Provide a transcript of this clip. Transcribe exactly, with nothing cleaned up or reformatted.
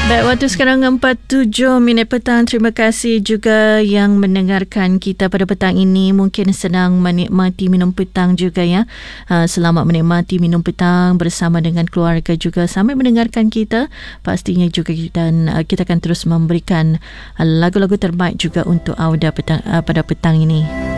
Baik, waktu sekarang empat puluh tujuh minit petang. Terima kasih juga yang mendengarkan kita pada petang ini. Mungkin sedang menikmati minum petang juga ya. Selamat menikmati minum petang bersama dengan keluarga juga sambil mendengarkan kita. Pastinya juga kita, kita akan terus memberikan lagu-lagu terbaik juga untuk anda petang, pada petang ini.